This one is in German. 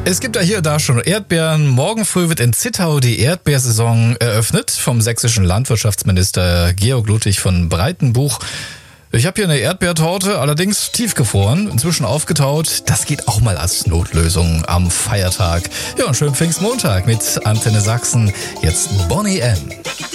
Es gibt ja hier und da schon Erdbeeren. Morgen früh wird in Zittau die Erdbeersaison eröffnet vom sächsischen Landwirtschaftsminister Georg Ludwig von Breitenbuch. Ich habe hier eine Erdbeertorte, allerdings tiefgefroren, inzwischen aufgetaut. Das geht auch mal als Notlösung am Feiertag. Ja, und schönen Pfingstmontag mit Antenne Sachsen. Jetzt Bonnie M.